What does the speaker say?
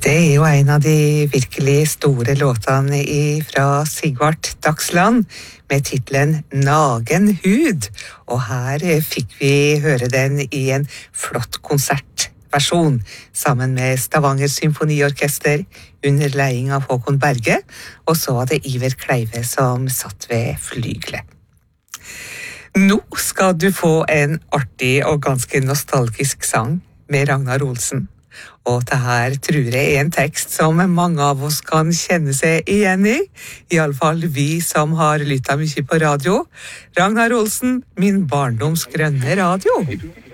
Det jo en av de virkelig store låtene fra Sigvart Dagsland, med titlen Nagen hud. Og her fikk vi høre den i en flott konsertversjon, sammen med Stavanger Symfoniorkester, under leding av Håkon Berge, og så var det Iver Kleive som satt ved flygelet. Nå skal du få en artig og ganske nostalgisk sang med Ragnar Olsen. Og det her tror jeg en tekst som mange av oss kan kjenne seg igjen i. I alle fall vi som har lyttet mye på radio. Ragnar Olsen, min barndoms grønne radio.